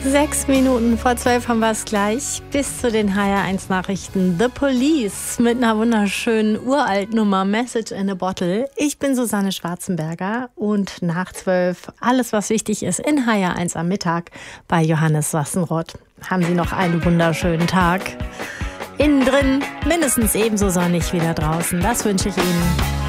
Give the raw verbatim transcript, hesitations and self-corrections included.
Sechs Minuten vor zwölf haben wir es gleich. Bis zu den H R eins Nachrichten. The Police mit einer wunderschönen Uraltnummer Message in a Bottle. Ich bin Susanne Schwarzenberger und nach zwölf alles, was wichtig ist in H R eins am Mittag bei Johannes Wassenroth. Haben Sie noch einen wunderschönen Tag. Innen drin mindestens ebenso sonnig wie da draußen. Das wünsche ich Ihnen.